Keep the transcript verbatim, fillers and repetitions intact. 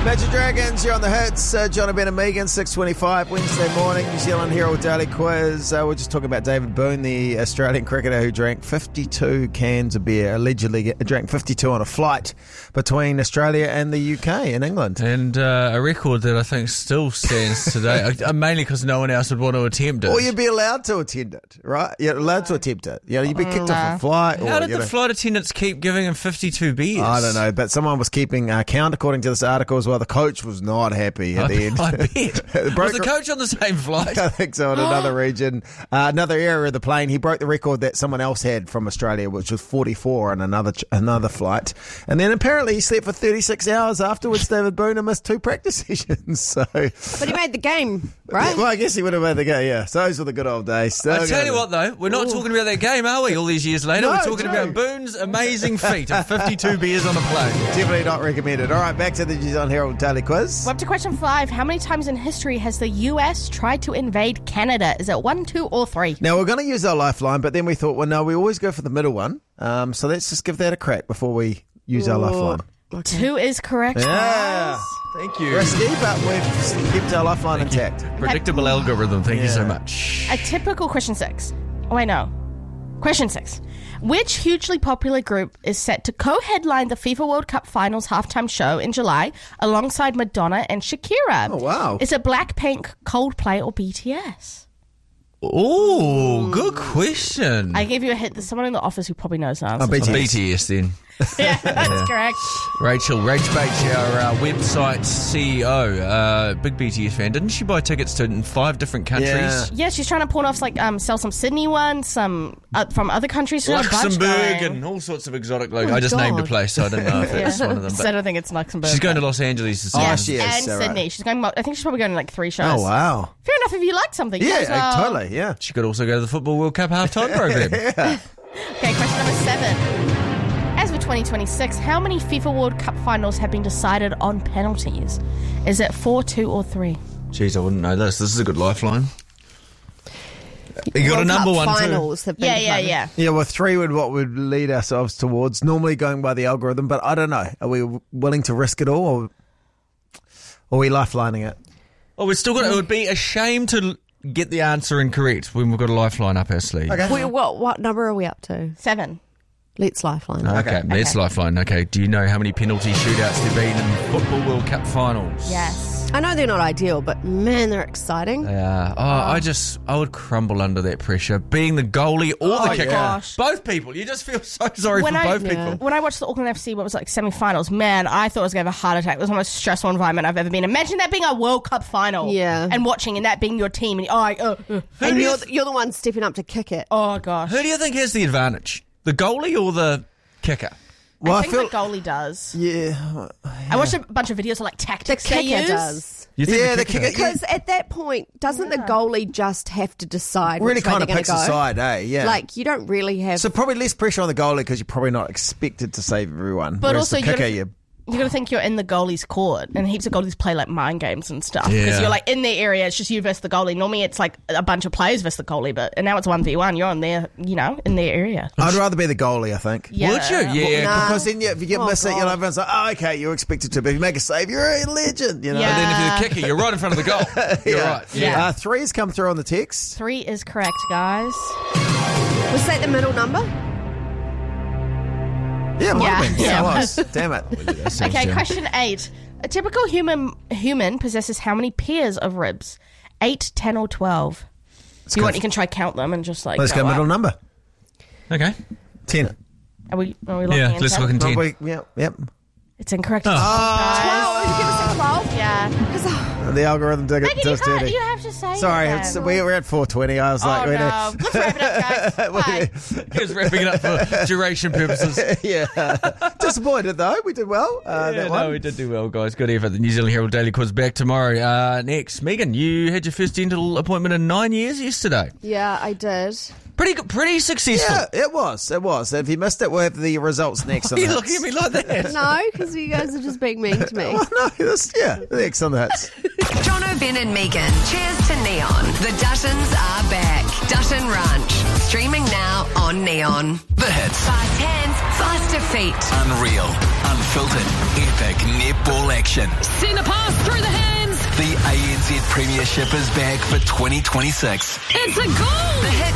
Imagine Dragons, you're on the hits. Uh, John Ben and Megan, six twenty-five, Wednesday morning, New Zealand Herald Daily Quiz. Uh, we're just talking about David Boone, the Australian cricketer who drank fifty-two cans of beer, allegedly drank fifty-two on a flight between Australia and the U K in England. And uh, a record that I think still stands today, uh, mainly because no one else would want to attempt it. Or you'd be allowed to attempt it, right? You're allowed to attempt it. You know, you'd be kicked no. off a flight. How or, did you the know, flight attendants keep giving him fifty-two beers? I don't know, but someone was keeping uh, count according to this article as well. The coach was not happy at I, the end. I bet. The Was the broker- coach on the same flight? I think so, in another region. Uh, another area of the plane, he broke the record that someone else had from Australia, which was forty-four on another ch- another flight. And then apparently he slept for thirty-six hours afterwards, David Boone, and missed two practice sessions. So, But he made the game, right? well, I guess he would have made the game, yeah. So those were the good old days. So I tell good. you what, though, we're not talking about that game, are we, all these years later? No, we're talking true. about Boone's amazing feat of fifty-two beers on a plane. Definitely not recommended. All right, back to the New Zealand Herald Daily Quiz. We're up to question five. How many times in history has the U S tried to invade Canada? Is it one, two, or three? Now, we're going to use our lifeline, but then we thought, well, no, we always go for the middle one. Um, so let's just give that a crack before we use our lifeline. Two is correct. Yeah. Thank you. Risky, but we've kept our lifeline intact. Predictable algorithm, thank you so Yeah. much. A typical question six. Oh, I know. Question six. Which hugely popular group is set to co-headline the FIFA World Cup Finals halftime show in July alongside Madonna and Shakira? Oh, wow. Is it Blackpink, Coldplay, or B T S? Oh, good question. I gave you a hint. There's someone in the office who probably knows the answer. Oh, B T S. B T S then. Yeah, that's correct. Rachel, Rach Bates, our uh, website C E O, uh, big B T S fan. Didn't she buy tickets to in five different countries? Yeah. Yeah, she's trying to pawn off, like, um, sell some Sydney ones, some uh, from other countries. She's got a bunch Luxembourg going. and all sorts of exotic locations. Oh, I just God. named a place, so I didn't know if it was Yeah. one of them. So I But don't think it's Luxembourg. she's going to but- Los Angeles to see Oh, them. she is. and so right. Sydney. She's going. I think she's probably going to like three shows. Oh, wow. Fair enough if you like something. you Yeah, might as well. totally, yeah. She could also go to the Football World Cup halftime program. Okay, question number seven. As for twenty twenty-six, how many FIFA World Cup finals have been decided on penalties? Is it four, two, or three? Jeez, I wouldn't know this. This is a good lifeline. You got a World number Cup one too. finals have been Yeah, yeah, decided. yeah. Yeah, well, three would what would lead ourselves towards. Normally going by the algorithm, but I don't know. Are we willing to risk it all, or, or are we lifelining it? Oh, we've still got. It would be a shame to l- get the answer incorrect when we've got a lifeline up our sleeve. Okay. Wait, what, what number are we up to? Seven. Let's lifeline. Okay, that's Okay. lifeline. Okay, do you know how many penalty shootouts there've been in Football World Cup finals? Yes. I know they're not ideal, but man, they're exciting. Yeah. Oh, I just, I would crumble under that pressure. Being the goalie or the Oh, kicker. gosh. Both people. You just feel so sorry When for I- both Yeah. people. When I watched the Auckland F C, what was it, like semi-finals, man, I thought I was going to have a heart attack. It was the most stressful environment I've ever been. Imagine that being a World Cup final. Yeah. And watching and that being your team. And, oh, I, uh, uh, And do you're, you th- you're the one stepping up to kick it. oh, gosh. Who do you think has the advantage? The goalie or the kicker? Well, I I, think feel. the goalie does. Yeah. I watched a bunch of videos of, like, The tactics they kicker use. does. You think Yeah, the the kicker? kicker- Because at that point, doesn't the goalie just have to decide Really which way kind they're of picks going a to go? side, eh? Yeah. Like, you don't really have... so probably less pressure on the goalie because you're probably not expected to save everyone. But Whereas also the you kicker, gotta- you You got to think you're in the goalie's court, and heaps of goalies play like mind games and stuff because Yeah. you're like in their area. It's just you versus the goalie. Normally, it's like a bunch of players versus the goalie, but and now it's one v one. You're on their, you know, in their area. I'd rather be the goalie, I think. Yeah. Would you? Yeah. Nah. Because then you, if you get Oh, miss it, you know, God. everyone's like, oh, okay, you're expected to. But if you make a save, you're a legend, you know? Yeah. But then if you're the kicker, you're right in front of the goal. You're Yeah. right. Yeah. Uh, three's come through on the text. Three is correct, guys. Was that the middle number? Yeah, it might Yeah. have been. Yeah, Yeah. it was. Damn it. Okay, question eight. A typical human human possesses how many pairs of ribs? Eight, ten, or twelve? If you go want, for- you can try count them and just like. Let's go up. middle number. Okay. Ten. Are we? Are we looking Yeah, in let's ten? look in ten. Probably, yeah, yep. It's incorrect. Oh. Guys. twelve? Did you give us a twelve? Yeah. Because uh, The algorithm did it Megan, to you us can't. dirty. You have to say. Sorry, it it's, then. we were at four twenty. I was Oh like, wait no! Let's wrap it up, guys. Bye. Just wrapping it up for duration purposes. yeah. Disappointed though. We did well. Uh, Yeah, that no, one. we did do well, guys. Good effort. The New Zealand Herald Daily Quiz back tomorrow. Uh, next, Megan, you had your first dental appointment in nine years yesterday. yeah, I did. Pretty good, pretty successful. Yeah, it was. It was. If you missed it, we'll have the results next on Are the you hits. looking at me like that? No, because you guys are just being mean to me. Oh, no, this, yeah, next on the hits. Jono, Ben and Megan. Cheers to Neon. The Duttons are back. Dutton Ranch. Streaming now on Neon. The hits. Fast hands, faster feet. Unreal. Unfiltered. Epic netball action. Send a pass through the hands. The A N Z Premiership is back for twenty twenty-six. It's a goal. The hits